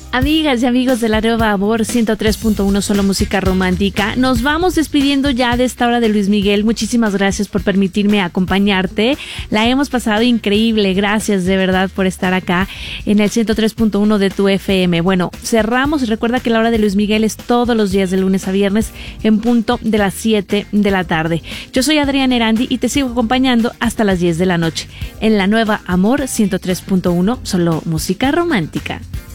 Amigas y amigos de la Nueva Amor 103.1 Solo Música Romántica, nos vamos despidiendo ya de esta hora de Luis Miguel. Muchísimas gracias por permitirme acompañarte. La hemos pasado increíble. Gracias de verdad por estar acá en el 103.1 de tu FM. Bueno, cerramos. Recuerda que la hora de Luis Miguel es todos los días de lunes a viernes en punto de las 7 de la tarde. Yo soy Adriana Erandi y te sigo acompañando hasta las 10 de la noche en la Nueva Amor 103.1 Solo Música Romántica.